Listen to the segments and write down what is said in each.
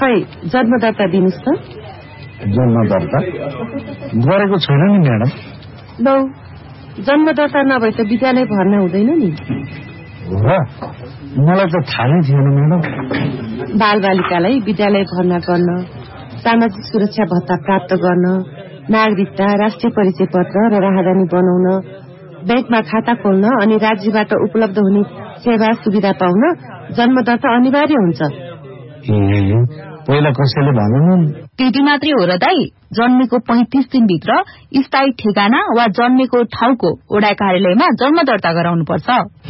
खै जन्मदर्ता दिनुस् त। जन्मदर्ता गरेको छैन नि म्याडम। लौ जन्मदर्ता नभए त विद्यालय भर्ना हुँदैन नि। हो मलाई त थाहा नै थिएन म्याडम। बालबालिकालाई विद्यालय भर्ना गर्न, सामाजिक सुरक्षा भत्ता प्राप्त गर्न, नागरिकता, राष्ट्रिय परिचय पत्र र राहदानी बनाउन, बैंकमा खाता खोल्न अनि राज्यबाट उपलब्ध हुने सेवा सुविधा पाउन जन्मदर्ता अनिवार्य हुन्छ। पहिला कसैले भनेन। त्यति मात्रै हो र दाई? जन्मेको 35 दिनभित्र स्थायी ठेगाना वा जन्मेको ठाउँको वडा कार्यालयमा जन्म दर्ता गराउनु पर्छ।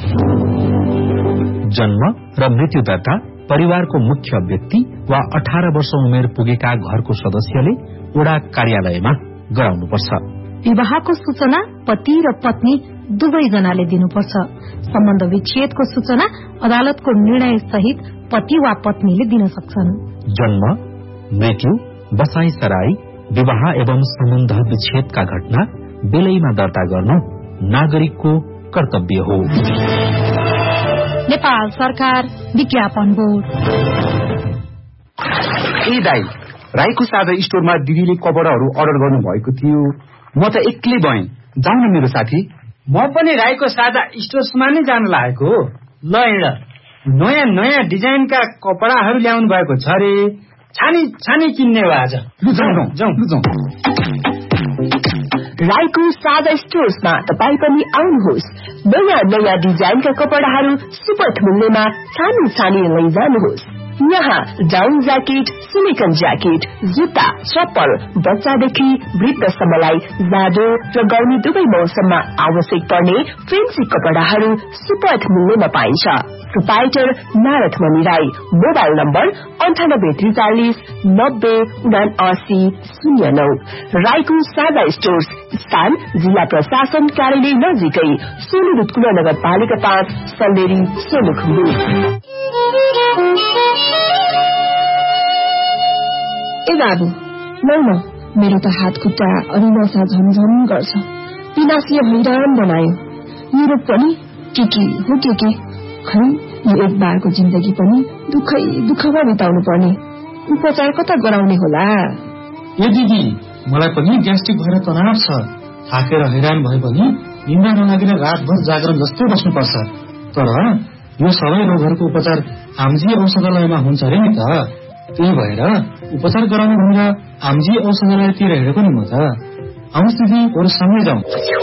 जन्म र मृत्यु दर्ता परिवारको मुख्य व्यक्ति वा 18 वर्ष उमेर पुगेका घरको सदस्यले वडा कार्यालयमा गराउनुपर्छ। विवाहको सूचना पति र पत्नी दुवैजनाले दिनुपर्छ। सम्बन्ध विच्छेदको सूचना अदालतको निर्णय सहित पति वा पत्नीले दिन सक्छन्। जन्म, मृत्यु, बसाई सराई, विवाह एवं सम्बन्ध विच्छेदका घटना बेलैमा दर्ता गर्नु नागरिकको कर्तव्य हो। नेपाल सरकार विज्ञापन बोर्ड। ए दाई, राईको साझा स्टोरमा दिदीले कपडाहरू अर्डर गर्नु भएको थियो। म त एक्लै भएँ, जाउँ न मेरो साथी। म पनि राईको साझा स्टोर्समा नै जान लागेको हो। ल हिँड, नयाँ नयाँ डिजाइनका कपडाहरू ल्याउनु भएको छ रे। छानी छानी किन्ने हो आज। जाउँ। राईको साझा स्टोर्समा तपाईँ पनि आउनुहोस्। नयाँ नयाँ डिजाइनका कपडाहरू सुपथ मूल्यमा छानी छानी लैजानुहोस्। यहाँ डाउन ज्याकेट, सिलिकन ज्याकेट, जुत्ता, चप्पल, बच्चादेखि वृद्धसम्मलाई जाडो र गर्मी दुवै मौसममा आवश्यक पर्ने फेन्सी कपडाहरू सुपथ मूल्यमा पाइन्छ। प्रोपाइटर नारद मणि राई। Mobile number 9843 907909। राईको साझा स्टोर्स, स्थान जिल्ला प्रशासन कार्यालय नजिकै, सोलु रुतकुला नगरपालिका 5, सल्लेरी, सोलुखुम्बु। ए बाबु, लौ न, मेरो त हात खुट्टा अनि नसा झमझम गर्छ। पिनासीले हैरान बनायो। युरोप पनि के हो के खै, यो एक बारको जिन्दगी पनि दुःखमा बिताउनु पर्ने। उपचार कता गराउने होला? ए दिदी, मलाई पनि ग्यास्ट्रिक भएर तनाव छ। थाकेर हैरान भए पनि निन्द्रा नलागेर रातभर जागरण जस्तै बस्नुपर्छ। तर यो सबै रोगहरूको उपचार आमजी औषधालयमा हुन्छ अरे नि त। त्यही भएर उपचार गराउनु भनेर आमजी औषधालयतिर हेरेको नि म त। आउनुहोस् दिदी, बरु सँगै जाउँ।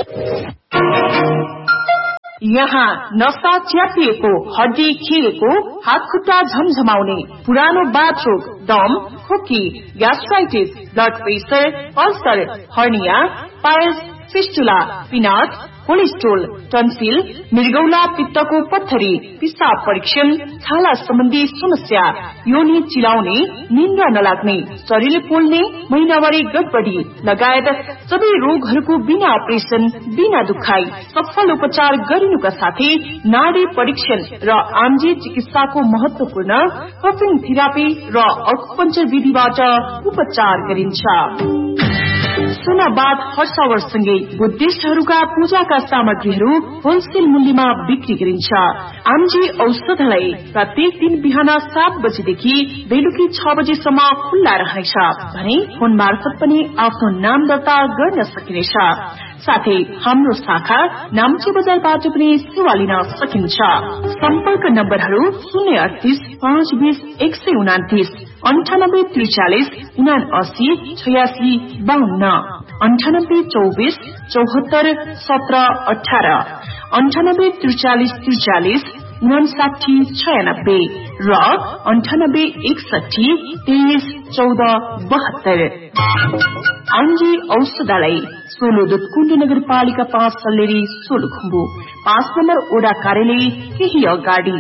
यहाँ नसा च्यापिएको, हड्डी खिएको, हात खुट्टा झमझमाउने, पुरानो बाथरोग, दम, खोकी, gastritis, blood pressure, ulcer, hernia, piles, fistula, pinnate, cholesterol, tonsil, मृगौला, पित्तको पत्थरी, पिसाब परीक्षण, छाला सम्बन्धी समस्या, योनि चिलाउने, निन्द्रा नलाग्ने, शरीर पोल्ने, महिनावारी गडबडी लगायत सबै रोगहरूको बिना अपरेसन, बिना दुखाई सफल उपचार गरिनुका साथै नाडी परीक्षण र आमजी चिकित्साको महत्वपूर्ण कपिङ थेरापी र अकुपञ्चर विधिबाट उपचार गरिन्छ। सुनाबाद हर्षावरसँगै बुद्धिस्टहरूका पूजाका सामग्रीहरू होलसेल मूल्यमा बिक्री गरिन्छ। आमजी औषधालय प्रत्येक दिन बिहान 7 बजेदेखि बेलुकी 6 बजेसम्म खुल्ला रहनेछ भने फोन मार्फत पनि आफ्नो नाम दर्ता गर्न सकिनेछ। साथै हाम्रो शाखा नाम्ची बजारबाट पनि सेवा लिन सकिन्छ। सम्पर्क नम्बरहरू 038 520 129, 9843 79 86 52, 9824 74 17 18, 9843 43 59 96 र 9861 23 14 72। आमजी औषधालय, सोलु दुधकुण्ड नगरपालिका 5, सल्लेरी, सोलुखुम्बु, 5 नम्बर ओडा कार्यालय केही अगाडि।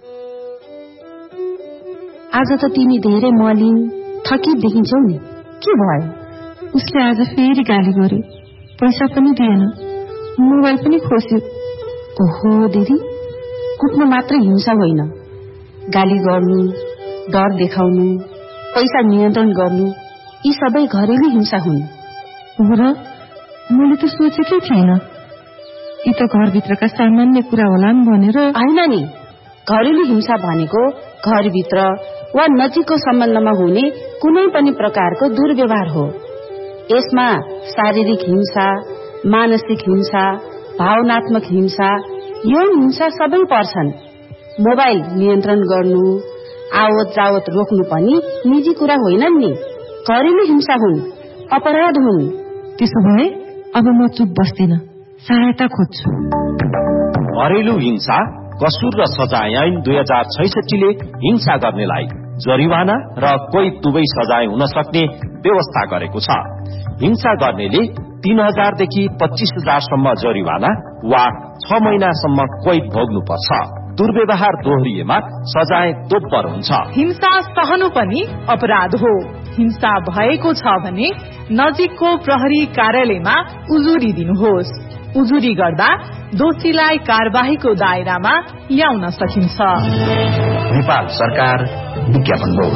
आज त तिमी धेरै मलिन थकित देखिन्छौ नि, के भयो? उसले आज फेरि गाली गर्यो, पैसा पनि दिएन, मोबाइल पनि खोस्यो। ओहो दिदी, कुट्न मात्र हिंसा होइन, गाली गर्नु, डर देखाउनु, पैसा नियन्त्रण गर्नु, यी सबै घरेलु हिंसा हुन्। र मैले त सोचेकै थिएन, यी त घरभित्रका सामान्य कुरा होलान् भनेर। होइन नि, घरेलु हिंसा भनेको घरभित्र वा नजिकको सम्बन्धमा हुने कुनै पनि प्रकारको दुर्व्यवहार हो। यसमा शारीरिक हिंसा, मानसिक हिंसा, भावनात्मक हिंसा, यौन हिंसा सबै पर्छन्। मोबाइल नियन्त्रण गर्नु, आवत जावत रोक्नु पनि निजी कुरा होइनन् नि, घरेलु हिंसा हुन्, अपराध हुन्। त्यसो भए अब म चुप बस्दिन, सहायता खोज्छु। घरेलु हिंसा कसुर र सजाय ऐन 2066 ले हिंसा गर्नेलाई जरिवाना र कोही दुवै सजाय हुन सक्ने व्यवस्था गरेको छ। हिंसा गर्नेले 3000 देखि 25,000 सम्म जरिवाना वा 6 महिनासम्म कैद भोग्नुपर्छ। दुर्व्यवहार दोहोरिएमा सजाय दोब्बर हुन्छ। हिंसा सहनु पनि अपराध हो। हिंसा भएको छ भने नजिकको प्रहरी कार्यालयमा उजुरी दिनुहोस्। उजुरी गर्दा दोषीलाई कार्यवाहीको दायरामा ल्याउन सकिन्छ। नेपाल सरकार विज्ञापन बोर्ड।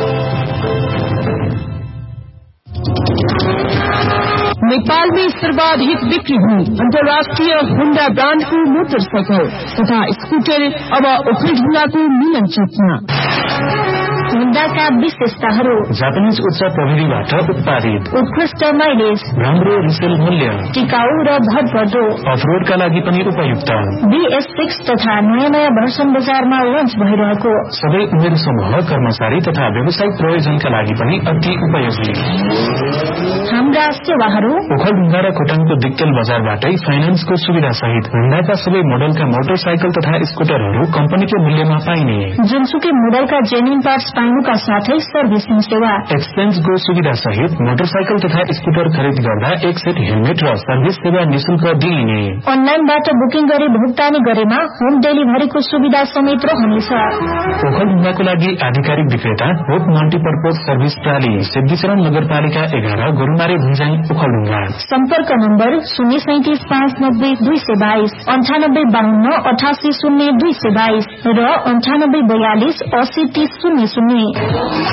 नेपालमै सर्वाधिक बिक्री हुने अन्तर्राष्ट्रिय होन्डा ब्रान्डको मोटरसाइकल तथा स्कुटर अब ओखलढुङ्गाको मिलन चौकमा। होन्डाका विशेषताहरू: जापानिज उच्च प्रविधिबाट उत्पादित, उत्कृष्ट माइलेज, राम्रो रिसेल मूल्य, टिकाउ र भरपर्दो, अफरोडका लागि पनि उपयुक्त। BS6 तथा नयाँ भर्सन बजारमा लन्च भइरहेको, सबै उमेर समूह, कर्मचारी तथा व्यावसायिक प्रयोजनका लागि पनि अति उपयोगी। हाम्रा सेवाहरू: ओखलढुङ्गा र खोटाङको दिक्तेल बजारबाटै फाइनान्सको सुविधा सहित होन्डाका सबै मोडलका मोटरसाइकल तथा स्कुटरहरू कम्पनीको मूल्यमा पाइने, जुनसुकै मोडलका जेन्युन पार्ट्स पाइनुका साथै सर्भिसिङ सेवा, एक्सचेन्जको सुविधा सहित मोटरसाइकल तथा स्कुटर खरिद गर्दा एक सेट हेलमेट र सर्भिस सेवा निशुल्क दिइने। अनलाइनबाट बुकिङ गरी भुक्तानी गरेमा होम डेलिभरीको सुविधा समेत रहनेछ। ओखलढुङ्गाको लागि आधिकारिक विक्रेता होप मल्टिपर्पज सर्भिस प्राली, सिद्धिचरण नगरपालिका 11, गोरुमारे भुइँजाङ, ओखलढुङ्गा। सम्पर्क नम्बर 037 590 222, 9852 88 0 222 र 9842 80 30 00।